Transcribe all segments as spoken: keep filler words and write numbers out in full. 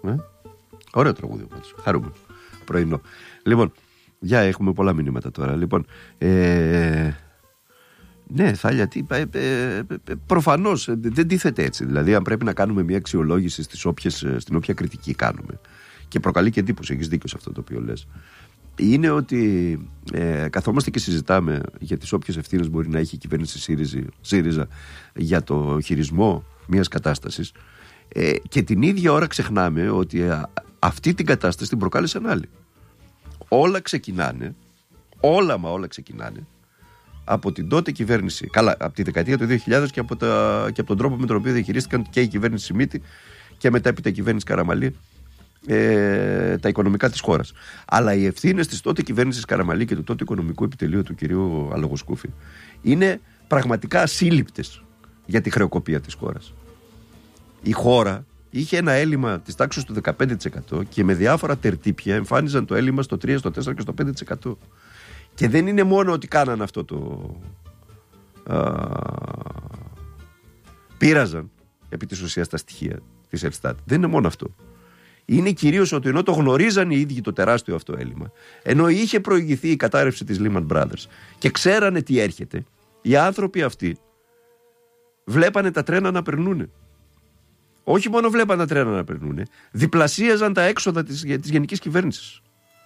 Ε? Ωραίο τραγούδι πάντως. Χαρούμενο. Πρωινό. Λοιπόν, για έχουμε πολλά μηνύματα τώρα. Λοιπόν, ε, ναι, Θάλια, τι, ε, ε, ε, προφανώς δεν τίθεται έτσι. Δηλαδή, αν πρέπει να κάνουμε μια αξιολόγηση στις όποιες, στην όποια κριτική κάνουμε, και προκαλεί και εντύπωση, έχεις δίκιο σε αυτό το οποίο λες, είναι ότι ε, καθόμαστε και συζητάμε για τις όποιες ευθύνες μπορεί να έχει η κυβέρνηση ΣΥΡΙΖΑ, ΣΥΡΙΖΑ για το χειρισμό μιας κατάστασης, ε, και την ίδια ώρα ξεχνάμε ότι ε, αυτή την κατάσταση την προκάλεσαν άλλοι. Όλα ξεκινάνε, όλα μα όλα ξεκινάνε από την τότε κυβέρνηση, καλά, από τη δεκαετία του δύο χιλιάδες και από, τα, και από τον τρόπο με τον οποίο διαχειρίστηκαν και η κυβέρνηση Σιμίτη και μετά έπειτα η κυβέρνηση Καραμαλή ε, τα οικονομικά της χώρας. Αλλά οι ευθύνες της τότε κυβέρνησης Καραμαλή και του τότε οικονομικού επιτελείου του κυρίου Αλογοσκούφη είναι πραγματικά ασύλληπτες για τη χρεοκοπία της χώρας. Η χώρα είχε ένα έλλειμμα της τάξης του δεκαπέντε τοις εκατό και με διάφορα τερτύπια εμφάνιζαν το έλλειμμα στο τρία, στο τέσσερα και στο πέντε τοις εκατό. Και δεν είναι μόνο ότι κάναν αυτό το... Α, πείραζαν επί της ουσίας τα στοιχεία της Ελστάτ. Δεν είναι μόνο αυτό. Είναι κυρίως ότι ενώ το γνωρίζαν οι ίδιοι το τεράστιο αυτό έλλειμμα, ενώ είχε προηγηθεί η κατάρρευση της Lehman Brothers και ξέρανε τι έρχεται, οι άνθρωποι αυτοί βλέπανε τα τρένα να περνούνε. Όχι μόνο βλέπαν τα τρένα να περνούν, διπλασίαζαν τα έξοδα της, της γενικής κυβέρνησης.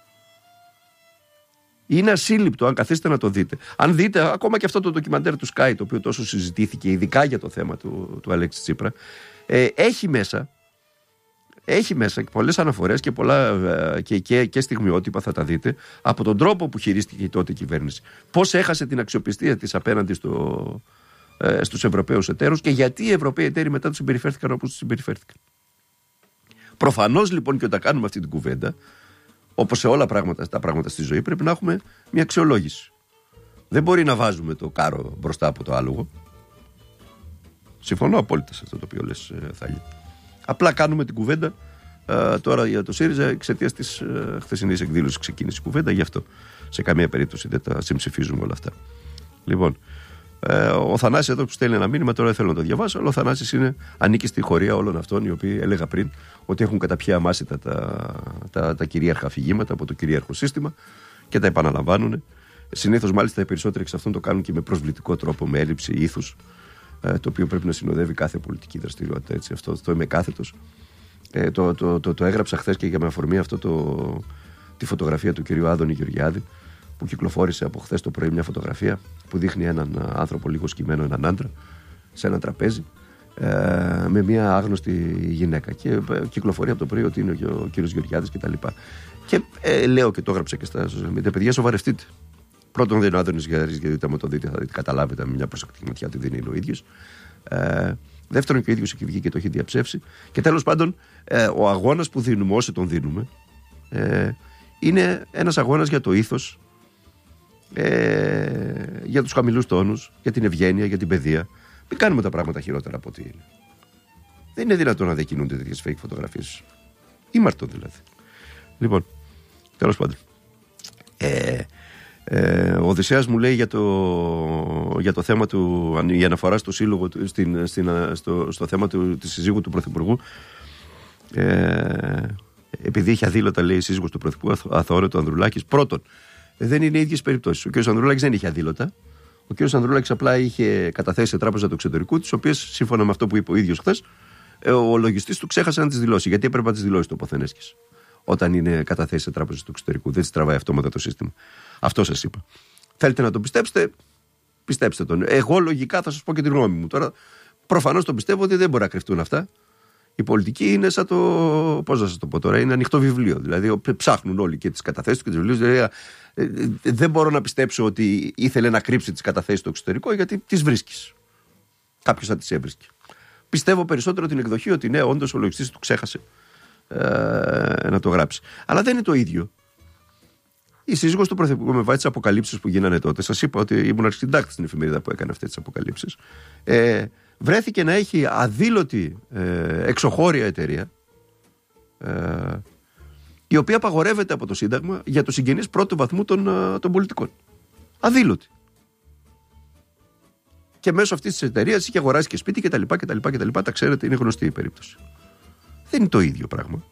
Είναι ασύλληπτο, αν καθίσετε να το δείτε. Αν δείτε ακόμα και αυτό το ντοκιμαντέρ του Sky, το οποίο τόσο συζητήθηκε, ειδικά για το θέμα του, του Αλέξη Τσίπρα, ε, έχει μέσα, έχει μέσα πολλές αναφορές και, πολλά, ε, και, και, και στιγμιότυπα, θα τα δείτε, από τον τρόπο που χειρίστηκε η τότε κυβέρνηση. Πώς έχασε την αξιοπιστία της απέναντι στο... στους Ευρωπαίους εταίρους και γιατί οι Ευρωπαίοι εταίροι μετά τους συμπεριφέρθηκαν όπως τους συμπεριφέρθηκαν. Προφανώς λοιπόν και όταν κάνουμε αυτή την κουβέντα, όπως σε όλα πράγματα, τα πράγματα στη ζωή, πρέπει να έχουμε μια αξιολόγηση. Δεν μπορεί να βάζουμε το κάρο μπροστά από το άλογο. Συμφωνώ απόλυτα σε αυτό το οποίο λες, Θάλη. Απλά κάνουμε την κουβέντα ε, τώρα για το ΣΥΡΙΖΑ εξαιτίας της ε, χθεσινής εκδήλωσης ξεκίνησε η κουβέντα, γι' αυτό σε καμία περίπτωση δεν τα συμψηφίζουμε όλα αυτά. Λοιπόν, Ε, ο Θανάσης εδώ που στέλνει ένα μήνυμα, τώρα δεν θέλω να το διαβάσω, αλλά ο Θανάσης είναι, ανήκει στη χωρία όλων αυτών οι οποίοι έλεγα πριν ότι έχουν καταπιεί αμάσιτα τα, τα, τα κυρίαρχα αφηγήματα από το κυρίαρχο σύστημα και τα επαναλαμβάνουν. Συνήθως μάλιστα οι περισσότεροι εξ αυτών το κάνουν και με προσβλητικό τρόπο, με έλλειψη ήθους, ε, το οποίο πρέπει να συνοδεύει κάθε πολιτική δραστηριότητα. Έτσι. Αυτό, αυτό είμαι κάθετος. Ε, το, το, το, το, το έγραψα χθες και για με αφορμή αυτό το, τη φωτογραφία του κυρίου Άδωνη Γεωργιάδη, που κυκλοφόρησε από χθες το πρωί μια φωτογραφία που δείχνει έναν άνθρωπο λίγο σκυμμένο, έναν άντρα, σε ένα τραπέζι, ε, με μια άγνωστη γυναίκα. Και ε, κυκλοφορεί από το πρωί ότι είναι ο, ο κύριος Γεωργιάδης κτλ. Και, και ε, λέω και το έγραψα και στα social media, παιδιά, σοβαρευτείτε. Πρώτον, δεν είναι ο Άδωνης Γεωργιάδης, γιατί άμα το δείτε θα δείτε, καταλάβετε με μια προσεκτική ματιά ότι δεν είναι ο ίδιος. Ε, δεύτερον, και ο ίδιος έχει βγει και το έχει διαψεύσει. Και τέλος πάντων, ε, ο αγώνας που δίνουμε, όσοι τον δίνουμε, ε, είναι ένας αγώνας για το ήθος. Ε, για τους χαμηλούς τόνους, για την ευγένεια, για την παιδεία. Μην κάνουμε τα πράγματα χειρότερα από ό,τι είναι. Δεν είναι δυνατόν να διακινούνται τέτοιες fake φωτογραφίες. Ήμαρτον δηλαδή. Λοιπόν, τέλος πάντων. Ε, ε, ο Οδυσσέας μου λέει για το, για το θέμα του, η αναφορά στο σύλλογο, στην, στην, στο, στο θέμα του, της συζύγου του Πρωθυπουργού. Ε, επειδή είχε αδήλωτα, λέει, η σύζυγος του Πρωθυπουργού, αθώωρητο Ανδρουλάκης. Πρώτον, δεν είναι οι ίδιες περιπτώσεις. Ο κ. Ανδρουλάκης δεν είχε αδήλωτα. Ο κ. Ανδρουλάκης απλά είχε καταθέσει σε τράπεζα του εξωτερικού, τις οποίες, σύμφωνα με αυτό που είπε ο ίδιος χθες, ο λογιστής του ξέχασε να τις δηλώσει. Γιατί έπρεπε να τις δηλώσει το Ποθενέσκης, όταν είναι καταθέσει σε τράπεζα του εξωτερικού. Δεν τις τραβάει αυτόματα το σύστημα. Αυτό σας είπα. Θέλετε να τον πιστέψετε, πιστέψτε τον. Εγώ λογικά θα σας πω και τη γνώμη μου. Τώρα, προφανώς τον πιστεύω ότι δεν μπορεί να κρυφτούν αυτά. Η πολιτική είναι σαν το. Πώς να σας το πω τώρα, είναι ανοιχτό βιβλίο. Δηλαδή, ψάχνουν όλοι και τις καταθέσεις του και τις βιβλίες. Δηλαδή, δεν μπορώ να πιστέψω ότι ήθελε να κρύψει τις καταθέσεις στο εξωτερικό, γιατί τις βρίσκεις. Κάποιος θα τις έβρισκε. Πιστεύω περισσότερο την εκδοχή ότι ναι, όντως ο λογιστής του ξέχασε ε, να το γράψει. Αλλά δεν είναι το ίδιο. Η σύζυγος του Πρωθυπουργού, με βάση τις αποκαλύψεις που γίνανε τότε, σας είπα ότι ήμουν αρχισυντάκτης στην εφημερίδα που έκανε αυτές τις αποκαλύψεις, ε, βρέθηκε να έχει αδήλωτη ε, εξωχώρια εταιρεία, ε, η οποία απαγορεύεται από το Σύνταγμα για τους συγγενείς πρώτου βαθμού των, των πολιτικών. Αδήλωτη. Και μέσω αυτής της εταιρείας είχε αγοράσει και σπίτι κτλ. κτλ, κτλ. Τα ξέρετε, είναι γνωστή η περίπτωση. Δεν είναι το ίδιο πράγμα.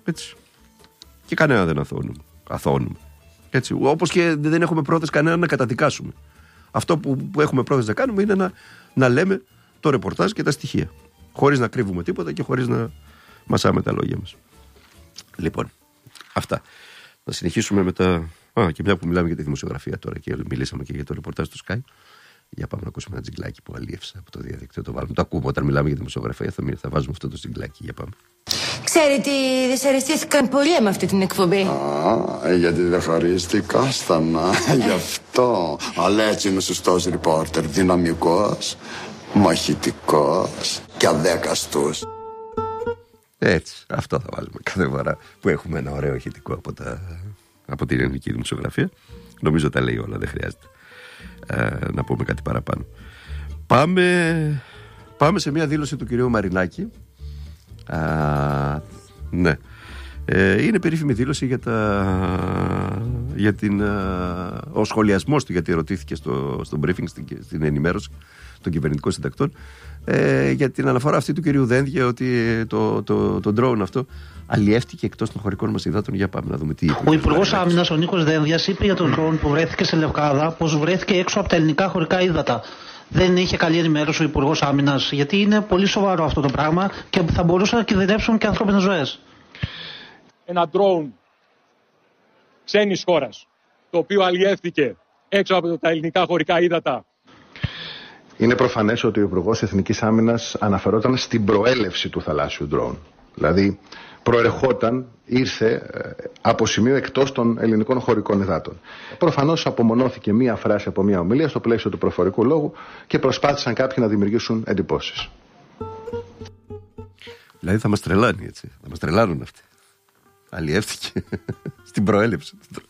Έτσι. Και κανένα δεν αθώνουμε. αθώνουμε. Έτσι. Όπως και δεν έχουμε πρόθεση κανένα να καταδικάσουμε. Αυτό που, που έχουμε πρόθεση να κάνουμε είναι να, να λέμε το ρεπορτάζ και τα στοιχεία. Χωρίς να κρύβουμε τίποτα και χωρίς να μασάμε τα λόγια μας. Λοιπόν, αυτά. Να συνεχίσουμε με τα. Α, και μια που μιλάμε για τη δημοσιογραφία τώρα και μιλήσαμε και για το ρεπορτάζ του Sky. Για πάμε να ακούσουμε ένα τζιγκλάκι που αλίευσα από το διαδίκτυο. Το βάλουμε. Το ακούμε όταν μιλάμε για δημοσιογραφία. Θα, θα βάζουμε αυτό το τζιγκλάκι. Για πάμε. Ξέρετε, δυσαρεστήθηκαν πολύ με αυτή την εκπομπή. Α, γιατί δεν χαρίστηκα, στανά. Γι' αυτό. Αλλά έτσι είναι σωστός ρεπόρτερ. Δυναμικός, μαχητικός και αδέκαστος. Έτσι. Αυτό θα βάλουμε κάθε φορά που έχουμε ένα ωραίο ηχητικό από, τα, από την ελληνική δημοσιογραφία. Νομίζω τα λέει όλα. Δεν χρειάζεται ε, να πούμε κάτι παραπάνω. Πάμε, πάμε σε μια δήλωση του κυρίου Μαρινάκη. Α, ναι. Ε, είναι περίφημη δήλωση για, τα, για την, α, ο σχολιασμός του, γιατί ερωτήθηκε στο, στο briefing, στην, στην ενημέρωση των κυβερνητικών συντακτών, ε, για την αναφορά αυτή του κυρίου Δένδια ότι το, το, το, το drone αυτό αλλιεύτηκε εκτός των χωρικών μας υδάτων. Για πάμε να δούμε τι είπε. Ο Υπουργός Άμυνας, ο Νίκος Δένδιας, είπε για τον drone που βρέθηκε σε Λευκάδα πως βρέθηκε έξω από τα ελληνικά χωρικά ύδατα. Δεν είχε καλή ενημέρωση ο Υπουργός Άμυνας, γιατί είναι πολύ σοβαρό αυτό το πράγμα και θα μπορούσαν να κινδυνεύσουν και ανθρώπινες ζωές. Ένα drone ξένης χώρας, το οποίο αλλιεύθηκε έξω από τα ελληνικά χωρικά ύδατα. Είναι προφανές ότι ο Υπουργός Εθνικής Άμυνας αναφερόταν στην προέλευση του θαλάσσιου drone. Δηλαδή προερχόταν, ήρθε από σημείο εκτός των ελληνικών χωρικών υδάτων. Προφανώς απομονώθηκε μία φράση από μία ομιλία στο πλαίσιο του προφορικού λόγου και προσπάθησαν κάποιοι να δημιουργήσουν εντυπώσεις. Δηλαδή θα μας τρελάνει, έτσι. Θα μας τρελάνουν αυτοί. Αλλιεύτηκε στην προέλευση.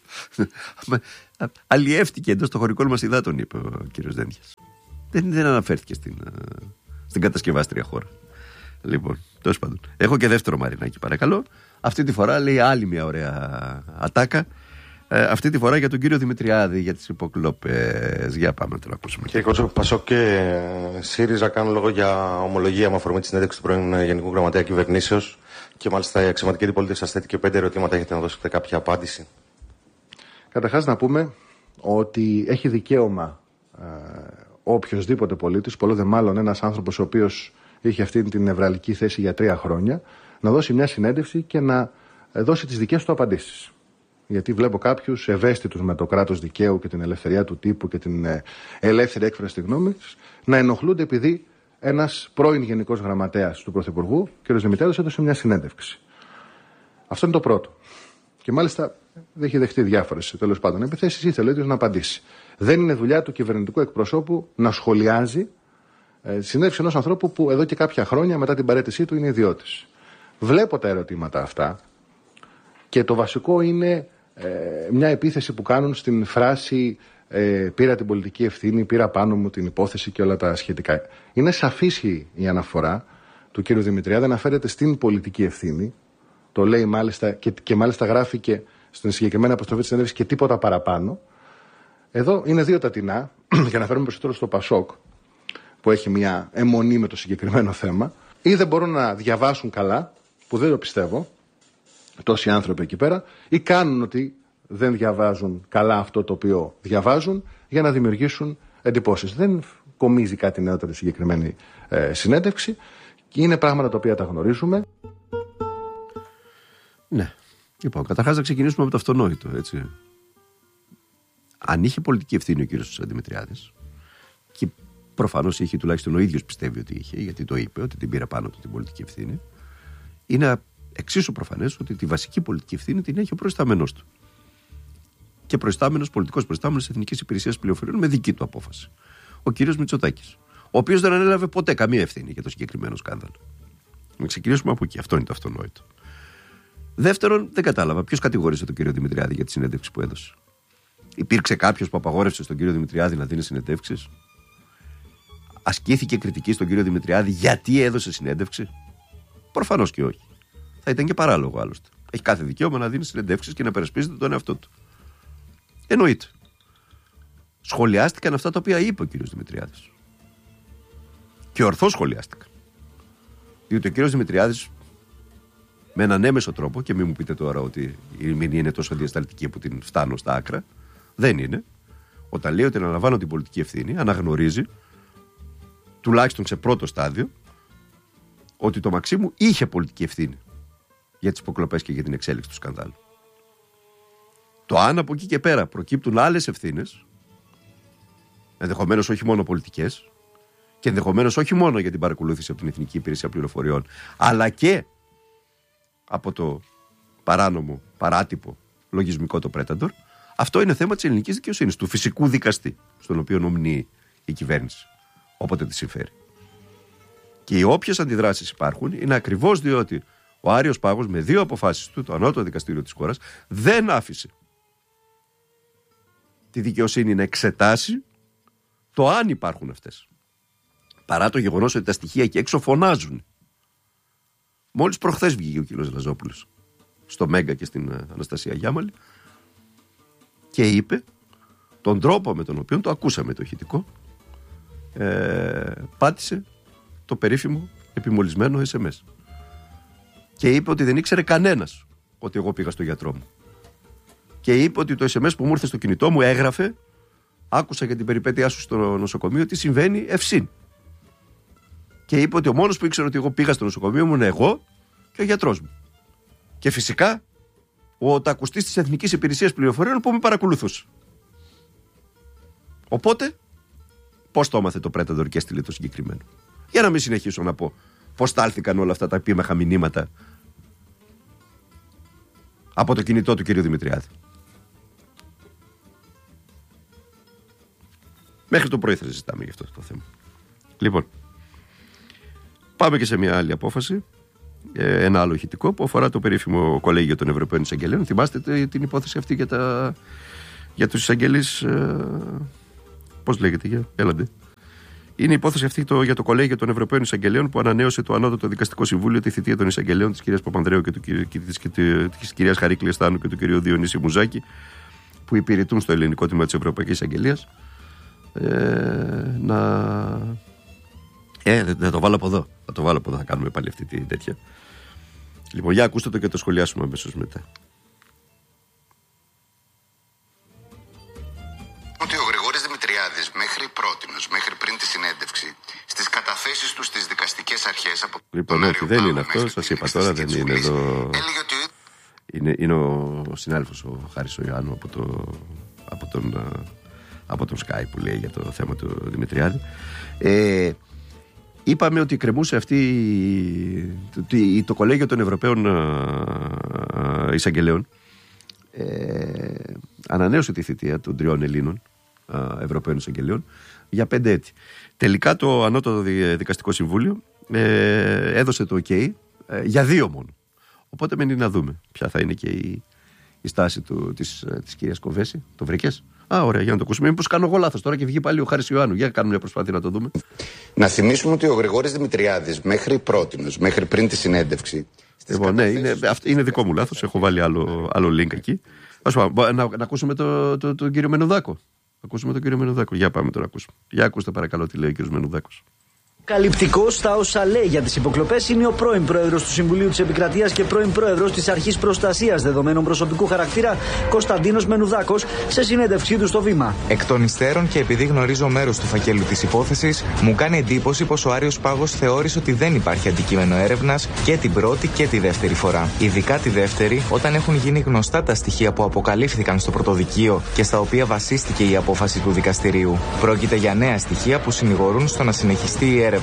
Αλλιεύτηκε εντός των χωρικών μας υδάτων, είπε ο κύριος Δένδιας. Δεν, δεν αναφέρθηκε στην, στην κατασκευάστρια χώρα. Λοιπόν, τέλος πάντων. Έχω και δεύτερο Μαρινάκι, παρακαλώ. Αυτή τη φορά λέει άλλη μια ωραία ατάκα. Ε, αυτή τη φορά για τον κύριο Δημητριάδη, για τις υποκλόπες. Για πάμε να τον ακούσουμε. Κύριε Κότσο, Πασόκ και ΣΥΡΙΖΑ κάνουν λόγο για ομολογία με αφορμή τη συνέντευξη του πρώην Γενικού Γραμματέα Κυβερνήσεως. Και μάλιστα η αξιωματική αντιπολίτευση σας θέτει και πέντε ερωτήματα. Έχετε να δώσετε κάποια απάντηση? Καταρχάς να πούμε ότι έχει δικαίωμα ε, οποιοσδήποτε πολίτης, πολλό δε μάλλον ένας άνθρωπος ο οποίος είχε αυτή την νευραλική θέση για τρία χρόνια, να δώσει μια συνέντευξη και να δώσει τις δικές του απαντήσεις. Γιατί βλέπω κάποιους ευαίσθητους με το κράτος δικαίου και την ελευθερία του τύπου και την ελεύθερη έκφραση της γνώμης να ενοχλούνται επειδή ένας πρώην Γενικός Γραμματέας του Πρωθυπουργού, κ. Δημητριάδης, έδωσε μια συνέντευξη. Αυτό είναι το πρώτο. Και μάλιστα δεν έχει δεχτεί διάφορες τέλος πάντων επιθέσεις, ήθελε ο ίδιος να απαντήσει. Δεν είναι δουλειά του κυβερνητικού εκπροσώπου να σχολιάζει ε, συνέντευξη ενός ανθρώπου που εδώ και κάποια χρόνια μετά την παραίτησή του είναι ιδιώτης. Βλέπω τα ερωτήματα αυτά και το βασικό είναι ε, μια επίθεση που κάνουν στην φράση ε, πήρα την πολιτική ευθύνη, πήρα πάνω μου την υπόθεση και όλα τα σχετικά. Είναι σαφής η αναφορά του κ. Δημητριάδη, αναφέρεται στην πολιτική ευθύνη. Το λέει μάλιστα και, και μάλιστα γράφει και στην συγκεκριμένη αποστροφή της συνέντευξης και τίποτα παραπάνω. Εδώ είναι δύο τα τεινά, για να φέρουμε περισσότερο στο Πασόκ, που έχει μια αιμονή με το συγκεκριμένο θέμα, ή δεν μπορούν να διαβάσουν καλά, που δεν το πιστεύω, τόσοι άνθρωποι εκεί πέρα, ή κάνουν ότι δεν διαβάζουν καλά αυτό το οποίο διαβάζουν για να δημιουργήσουν εντυπώσεις. Δεν κομίζει κάτι νεότερο τη συγκεκριμένη ε, συνέντευξη και είναι πράγματα τα οποία τα γνωρίζουμε. Ναι. Λοιπόν, καταρχάς να ξεκινήσουμε από το αυτονόητο, έτσι. Αν είχε πολιτική ευθύνη ο κύριος Δημητριάδης, και προφανώς είχε, τουλάχιστον ο ίδιος πιστεύει ότι είχε, γιατί το είπε, ότι την πήρε πάνω του την πολιτική ευθύνη, είναι εξίσου προφανές ότι τη βασική πολιτική ευθύνη την έχει ο προϊστάμενος του. Και προϊστάμενος, πολιτικός προϊστάμενος της Εθνικής Υπηρεσίας Πληροφοριών με δική του απόφαση. Ο κύριος Μητσοτάκης, ο οποίος δεν ανέλαβε ποτέ καμία ευθύνη για το συγκεκριμένο σκάνδαλο. Να ξεκινήσουμε από εκεί. Αυτό είναι το αυτονόητο. Δεύτερον, δεν κατάλαβα ποιος κατηγόρησε τον κύριο Δημητριάδη για τη συνέντευξη που έδωσε. Υπήρξε κάποιος που απαγόρευσε στον κύριο Δημητριάδη να δίνει συνεντεύξεις? Ασκήθηκε κριτική στον κύριο Δημητριάδη γιατί έδωσε συνέντευξη? Προφανώς και όχι. Θα ήταν και παράλογο άλλωστε. Έχει κάθε δικαίωμα να δίνει συνεντεύξεις και να περασπίζεται τον εαυτό του. Εννοείται. Σχολιάστηκαν αυτά τα οποία είπε ο κύριος Δημητριάδης. Και ορθώς σχολιάστηκαν. Διότι ο κύριος Δημητριάδης με έναν έμεσο τρόπο, και μην μου πείτε τώρα ότι η ερμηνεία είναι τόσο διασταλτική που την φτάνω στα άκρα. Δεν είναι. Όταν λέει ότι αναλαμβάνω την πολιτική ευθύνη, αναγνωρίζει, τουλάχιστον σε πρώτο στάδιο, ότι το Μαξίμου είχε πολιτική ευθύνη για τις υποκλοπές και για την εξέλιξη του σκανδάλου. Το αν από εκεί και πέρα προκύπτουν άλλες ευθύνες, ενδεχομένως όχι μόνο πολιτικές, και ενδεχομένως όχι μόνο για την παρακολούθηση από την Εθνική Υπηρεσία Πληροφοριών, αλλά και από το παράνομο, παράτυπο, λογισμικό το Predator, αυτό είναι θέμα της ελληνικής δικαιοσύνης, του φυσικού δικαστή, στον οποίο νομνεί η κυβέρνηση, όποτε τη συμφέρει. Και οι όποιες αντιδράσεις υπάρχουν είναι ακριβώς διότι ο Άριος Πάγος, με δύο αποφάσεις του, το ανώτατο δικαστήριο της χώρας, δεν άφησε τη δικαιοσύνη να εξετάσει το αν υπάρχουν αυτές. Παρά το γεγονός ότι τα στοιχεία εκεί έξω φωνάζουν. Μόλις προχθές βγήκε ο κ. Λαζόπουλος στο Μέγκα και στην Αναστασία Γιάμαλη και είπε τον τρόπο με τον οποίο, το ακούσαμε το ηχητικό, ε, πάτησε το περίφημο επιμολυσμένο ες εμ ες. Και είπε ότι δεν ήξερε κανένας ότι εγώ πήγα στο γιατρό μου. Και είπε ότι το ες εμ ες που μου ήρθε στο κινητό μου έγραφε, άκουσα για την περιπέτειά σου στο νοσοκομείο, τι συμβαίνει ευσύν. Και είπε ότι ο μόνος που ήξερε ότι εγώ πήγα στο νοσοκομείο μου είναι εγώ και ο γιατρός μου. Και φυσικά ο τακουστής της Εθνικής Υπηρεσίας Πληροφοριών που με παρακολουθούσε. Οπότε, πώς το έμαθε το Predator και έστειλε το συγκεκριμένο. Για να μην συνεχίσω να πω πώς στάλθηκαν όλα αυτά τα επίμεχα μηνύματα από το κινητό του κ. Δημητριάδη. Μέχρι το πρωί θα συζητάμε για αυτό το θέμα. Λοιπόν, πάμε και σε μια άλλη απόφαση, ένα άλλο ηχητικό που αφορά το περίφημο Κολέγιο των Ευρωπαίων Εισαγγελέων. Θυμάστε την υπόθεση αυτή για, τα, για τους εισαγγελείς, ε, πώς λέγεται, για, έλαντε. Είναι η υπόθεση αυτή το, για το Κολέγιο των Ευρωπαίων Εισαγγελέων που ανανέωσε το Ανώτατο Δικαστικό Συμβούλιο τη θητεία των εισαγγελέων της κυρίας Παπανδρέου και, του, και της, και της κυρίας Χαρίκλη Εστάνου και του κυρίου Διονύση Μουζάκη, που υπηρετούν στο ελληνικό τμήμα της Ευρωπαϊκής Εισαγγελίας. Ε, να. Ε, δεν θα το βάλω από εδώ. Θα το βάλω από εδώ, θα κάνουμε πάλι αυτή τη τέτοια. Λοιπόν, για ακούστε το και το σχολιάσουμε αμέσως μετά. Ότι ο Γρηγόρης Δημητριάδης μέχρι πρότινος, μέχρι πριν τη συνέντευξη, στις καταθέσεις του στις δικαστικές αρχές από. Λοιπόν, όχι, δεν είναι αυτό. Σας είπα τώρα, δεν είναι εδώ. Έλεγε ότι. Είναι, είναι ο συνάδελφος ο Χάρης ο Ιωάννου από, το, από, τον, από τον Sky που λέει για το θέμα του Δημητριάδη. Ε, είπαμε ότι κρεμούσε αυτή το, το Κολέγιο των Ευρωπαίων Εισαγγελέων. Ε, ανανέωσε τη θητεία των τριών Ελλήνων Ευρωπαίων Εισαγγελέων για πέντε έτη. Τελικά το Ανώτατο Δικαστικό Συμβούλιο ε, έδωσε το OK ε, για δύο μόνο. Οπότε μένει να δούμε ποια θα είναι και η, η στάση του, της, της κυρίας Κοβέση. Το βρήκες? Α, ωραία, για να το ακούσουμε. Μήπως κάνω εγώ λάθος τώρα και βγει πάλι ο Χάρης Ιωάννου. Για κάνουμε μια προσπάθεια να το δούμε. Να θυμίσουμε ότι ο Γρηγόρης Δημητριάδης μέχρι πρότινος, μέχρι πριν τη συνέντευξη. Λοιπόν, ναι, είναι, είναι δικό μου λάθος. Έχω βάλει άλλο, άλλο link εκεί. Ας πούμε, να, να ακούσουμε τον το, το, το κύριο Μενουδάκο. Ακούσουμε τον κύριο Μενουδάκο. Για πάμε τώρα να ακούσουμε. Για ακούστε παρακαλώ τι λέει ο κύριος Μενουδάκος. Καλυπτικός στα όσα λέει για τις υποκλοπές είναι ο πρώην πρόεδρος του Συμβουλίου της Επικρατείας και πρώην πρόεδρος της Αρχής Προστασίας Δεδομένων Προσωπικού Χαρακτήρα, Κωνσταντίνος Μενουδάκος, σε συνέντευξή του στο Βήμα. Εκ των υστέρων και επειδή γνωρίζω μέρος του φακέλου της υπόθεσης, μου κάνει εντύπωση πως ο Άριος Πάγος θεώρησε ότι δεν υπάρχει αντικείμενο έρευνας και την πρώτη και τη δεύτερη φορά. Ειδικά τη δεύτερη, όταν έχουν γίνει γνωστά τα στοιχεία που αποκαλύφθηκαν στο πρωτοδικείο και στα οποία βασίστηκε η απόφαση του δικαστηρίου. Πρόκειται για νέα στοιχεία που συνηγορούν στο να συνεχιστεί η έρευνα.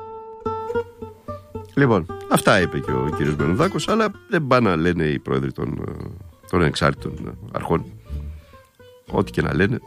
Λοιπόν, αυτά είπε και ο κύριος Μενουδάκος, αλλά δεν πάνε να λένε οι πρόεδροι των, των εξάρτητων αρχών. Ό,τι και να λένε.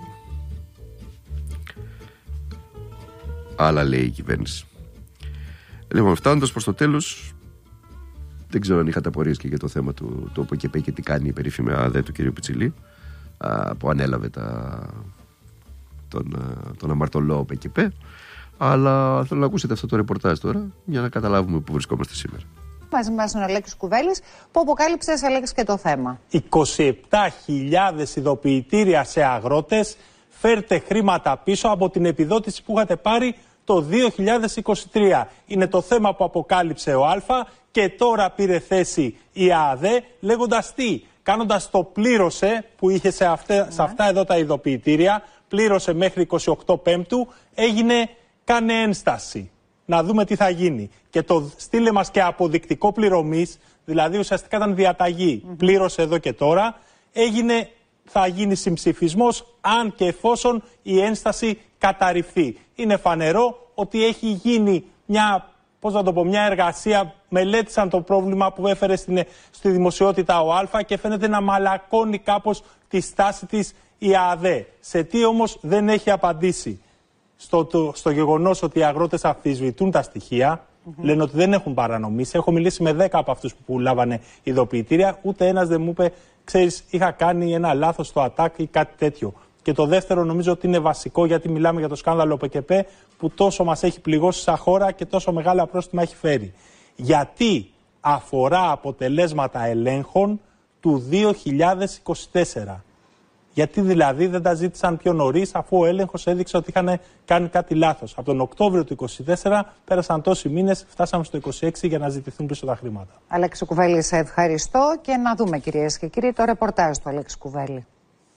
Άλλα λέει η κυβέρνηση. Λοιπόν, φτάνοντας προς το τέλος, δεν ξέρω αν είχατε απορίες και για το θέμα του το ΟΠΕΚΕΠΕ και τι κάνει η περίφημη ΑΔΕ του κύριου Πιτσιλή, που ανέλαβε τα, τον, τον αμαρτωλό ΟΠΕΚΕΠΕ. Αλλά θέλω να ακούσετε αυτό το ρεπορτάζ τώρα για να καταλάβουμε πού βρισκόμαστε σήμερα. Μαζί μας είναι ο Αλέξης Κουβέλης που αποκάλυψε, Αλέξη, και το θέμα. είκοσι επτά χιλιάδες ειδοποιητήρια σε αγρότες, φέρτε χρήματα πίσω από την επιδότηση που είχατε πάρει το δύο χιλιάδες είκοσι τρία. Είναι το θέμα που αποκάλυψε ο Α και τώρα πήρε θέση η ΑΑΔΕ λέγοντας τι, κάνοντας το πλήρωσε που είχε σε αυτά, σε αυτά εδώ τα ειδοποιητήρια, πλήρωσε μέχρι είκοσι οκτώ Πέμπτου, έγινε κάνε ένσταση. Να δούμε τι θα γίνει. Και το στείλε μας και αποδεικτικό πληρωμής, δηλαδή ουσιαστικά ήταν διαταγή. Mm-hmm. Πλήρωσε εδώ και τώρα, έγινε, θα γίνει συμψηφισμός αν και εφόσον η ένσταση καταρριφθεί. Είναι φανερό ότι έχει γίνει μια, πώς να το πω, μια εργασία, μελέτησαν το πρόβλημα που έφερε στην, στη δημοσιότητα ο Α και φαίνεται να μαλακώνει κάπως τη στάση της η ΑΑΔΕ. Σε τι όμως δεν έχει απαντήσει. Στο, το, στο γεγονός ότι οι αγρότες αμφισβητούν τα στοιχεία, mm-hmm. λένε ότι δεν έχουν παρανομήσει. Έχω μιλήσει με δέκα από αυτούς που λάβανε ειδοποιητήρια, ούτε ένας δεν μου είπε, ξέρεις, είχα κάνει ένα λάθος στο ΑΤΑΚ ή κάτι τέτοιο. Και το δεύτερο νομίζω ότι είναι βασικό, γιατί μιλάμε για το σκάνδαλο ΠΚΠ που τόσο μας έχει πληγώσει σαν χώρα και τόσο μεγάλα πρόστιμα έχει φέρει. Γιατί αφορά αποτελέσματα ελέγχων του δύο χιλιάδες είκοσι τέσσερα. Γιατί δηλαδή δεν τα ζήτησαν πιο νωρίς, αφού ο έλεγχος έδειξε ότι είχαν κάνει κάτι λάθος. Από τον Οκτώβριο του είκοσι τέσσερα πέρασαν τόσοι μήνες, φτάσαμε στο είκοσι έξι για να ζητηθούν πίσω τα χρήματα. Αλέξη Κουβέλη, σε ευχαριστώ και να δούμε κυρίες και κύριοι το ρεπορτάζ του Αλέξη Κουβέλη.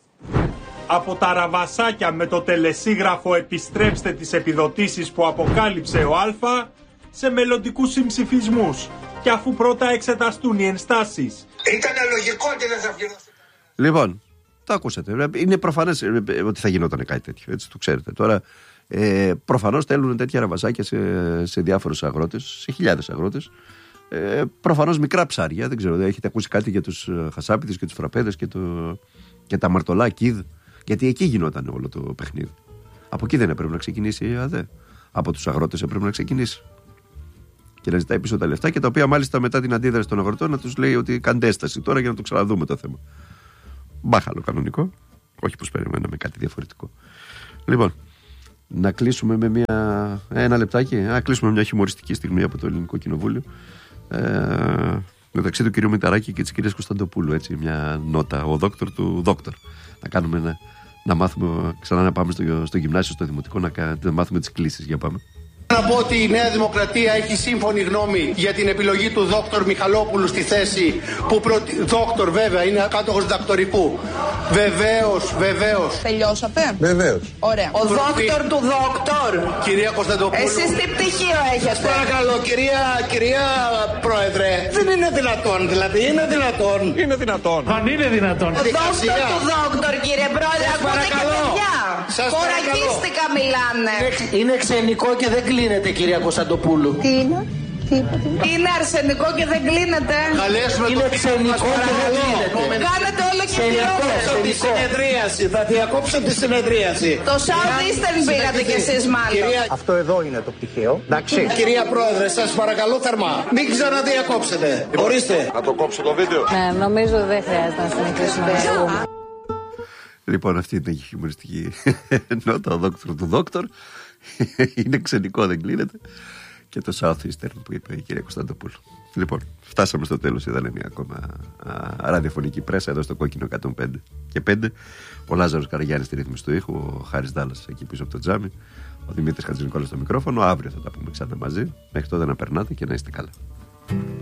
Από τα ραβασάκια με το τελεσίγραφο «Επιστρέψτε τις επιδοτήσεις» που αποκάλυψε ο Α, σε μελλοντικούς συμψηφισμούς. Και αφού πρώτα εξεταστούν οι ενστάσεις. Ήταν λογικό ότι δεν θα πληρωθεί. Λοιπόν, το ακούσατε. Είναι προφανές ότι θα γινόταν κάτι τέτοιο. Έτσι το ξέρετε. Τώρα, ε, προφανώς στέλνουν τέτοια ραβασάκια σε, σε διάφορους αγρότες, σε χιλιάδες αγρότες. Ε, προφανώς μικρά ψάρια. Δεν ξέρω, έχετε ακούσει κάτι για τους χασάπιδες και τους φραπέδες και, το, και τα μαρτωλά κίδ. Γιατί εκεί γινόταν όλο το παιχνίδι. Από εκεί δεν έπρεπε να ξεκινήσει η ΑΔΕ. Από τους αγρότες έπρεπε να ξεκινήσει. Και να ζητάει πίσω τα λεφτά, και τα οποία μάλιστα μετά την αντίδραση των αγροτών να τους λέει ότι κάντε έσταση τώρα για να το ξαναδούμε το θέμα. Μπάχαλο κανονικό. Όχι πως περιμέναμε κάτι διαφορετικό. Λοιπόν, να κλείσουμε με μια, ένα λεπτάκι. Να κλείσουμε μια χιουμοριστική στιγμή από το Ελληνικό Κοινοβούλιο. Ε, μεταξύ του κυρίου Μηταράκη και της κυρίας Κωνσταντοπούλου. Έτσι, μια νότα. Ο δόκτωρ του δόκτωρ. Να κάνουμε ένα, να μάθουμε ξανά να πάμε στο, στο γυμνάσιο, στο δημοτικό, να, να μάθουμε τις κλήσεις. Για πάμε. Να πω ότι η Νέα Δημοκρατία έχει σύμφωνη γνώμη για την επιλογή του δόκτωρ Μιχαλόπουλου στη θέση που προτι... Δόκτωρ βέβαια, είναι κάτοχος δακτορικού. Βεβαίως, βεβαίως. Τελειώσατε? Βεβαίως. Ωραία. Ο δόκτωρ του δόκτωρ. Κυρία Κωνσταντοπούλου. Εσείς τι πτυχίο έχετε? Παρακαλώ, κυρία, κυρία Πρόεδρε. Δεν είναι δυνατόν, δηλαδή, είναι δυνατόν. Είναι δυνατόν. Αν είναι δυνατόν. Ο δόκτωρ του δόκτωρ, κύριε Πρόεδρε, ακούτε και παιδιά. Κορακίστικα μιλάνε. Είναι ξενικό και δεν κλείνεται, κυρία Κωνσταντοπούλου. Τι είναι? Είναι αρσενικό και δεν κλείνεται. Είναι ξενικό και δεν κλείνεται. Κάνετε όλο και χειρότερο. Τη συνεδρίαση. Θα διακόψω τη συνεδρίαση. Το South Eastern πήγατε κι εσείς μάλλον. Αυτό εδώ είναι το πτυχίο. Εντάξει. Κυρία Πρόεδρε, σας παρακαλώ θερμά. Μην ξαναδιακόψετε. Ορίστε. Να το κόψω το βίντεο. Ναι, νομίζω δεν χρειάζεται να συνεχίσουμε. Λοιπόν, αυτή είναι η χιουμοριστική νότα, ο δόκτωρ του δόκτωρ. Είναι ξενικό, δεν κλείνεται. Και το South Eastern που είπε η κυρία Κωνσταντοπούλου. Λοιπόν, φτάσαμε στο τέλος. Ήταν μια ακόμα α, ραδιοφωνική πρέσα εδώ στο Κόκκινο εκατόν πέντε και πέντε. Ο Λάζαρος Καραγιάννης στη ρύθμιση του ήχου, ο Χάρης Δάλλας εκεί πίσω από το τζάμι, ο Δημήτρης Χατζηνικόλας στο μικρόφωνο. Αύριο θα τα πούμε ξανά μαζί. Μέχρι τότε να περνάτε και να είστε καλά.